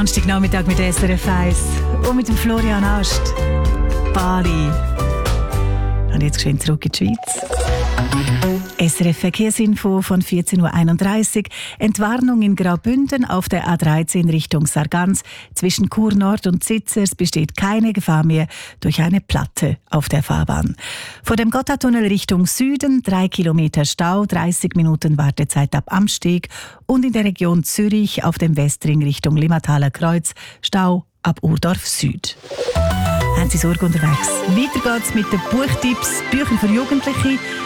Donnerstagnachmittag mit SRF 1 und mit dem Florian Ast. Bali. Und jetzt gehen wir zurück in die Schweiz. SRF Verkehrsinfo von 14.31 Uhr. Entwarnung in Graubünden auf der A13 Richtung Sargans. Zwischen Chur Nord und Zitzers besteht keine Gefahr mehr durch eine Platte auf der Fahrbahn. Vor dem Gotthardtunnel Richtung Süden 3 Kilometer Stau, 30 Minuten Wartezeit ab Amsteg. Und in der Region Zürich auf dem Westring Richtung Limmathaler Kreuz Stau ab Urdorf Süd. Haben Sie Sorge unterwegs? Weiter geht's mit den Buchtipps, Bücher für Jugendliche.